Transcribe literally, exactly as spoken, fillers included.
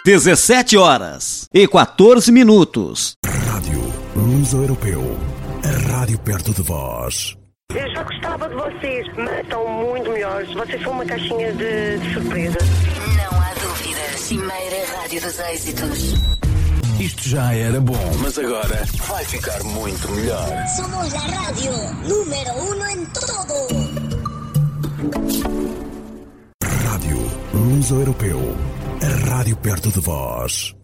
dezessete horas e quatorze minutos. Rádio Luso-Europeu. A rádio perto de vós. Eu já gostava de vocês, mas estão muito melhores. Vocês são uma caixinha de, de surpresa. Não há dúvidas. Cimeira Rádio dos Êxitos. Isto já era bom, mas agora vai ficar muito melhor. Somos a rádio número uno em todo. Rádio Luso-Europeu. A rádio perto de vós.